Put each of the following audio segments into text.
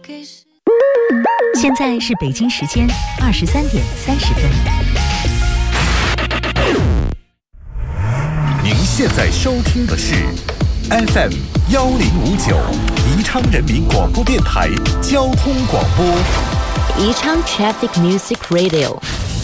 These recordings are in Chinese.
现在是北京时间23:30。 您现在收听的是 FM1059宜昌人民广播电台交通广播。 宜昌 Traffic Music Radio。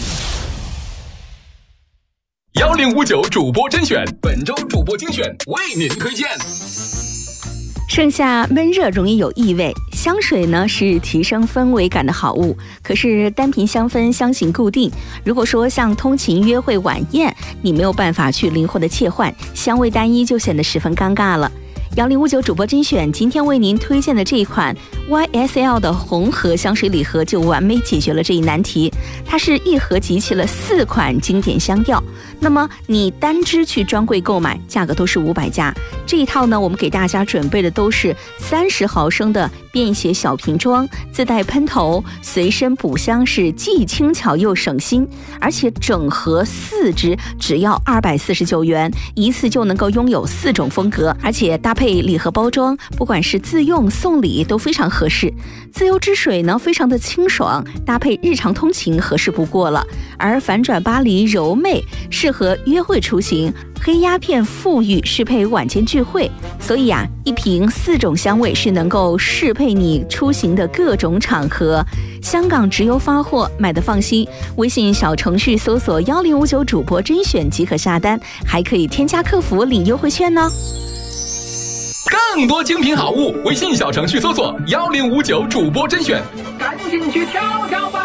1059主播甄选，本周主播精选为您推荐。 盛夏闷热容易有异味，香水呢是提升氛围感的好物，可是单瓶香氛相形固定。如果说像通勤、约会、晚宴，你没有办法去灵活的切换，香味单一就显得十分尴尬了。1059主播甄选今天为您推荐的这一款 YSL 的红盒香水礼盒就完美解决了这一难题。它是一盒集齐了4款经典香调，那么你单支去专柜购买，价格都是500加。这一套呢，我们给大家准备的都是30毫升的便携小瓶装，自带喷头，随身补香，是既轻巧又省心。而且整盒4支只要249元，一次就能够拥有4种风格，而且搭配礼盒包装，不管是自用送礼都非常合适。自由之水呢，非常的清爽，搭配日常通勤合适不过了。而反转巴黎柔媚适合约会出行，黑鸦片馥郁适配晚间聚会。所以啊，一瓶4种香味是能够适配你出行的各种场合。香港直邮发货，买的放心。微信小程序搜索1059主播甄选即可下单，还可以添加客服领优惠券呢。 更多精品好物，微信小程序搜索1059主播甄选，赶紧去挑挑吧。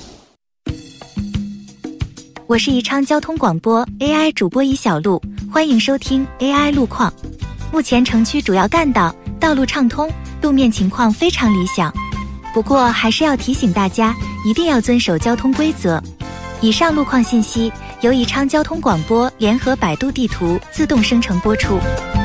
我是宜昌交通广播 AI 主播尹小璐，欢迎收听 AI 路况。目前城区主要干道道路畅通，路面情况非常理想。不过还是要提醒大家，一定要遵守交通规则。以上路况信息由宜昌交通广播联合百度地图自动生成播出。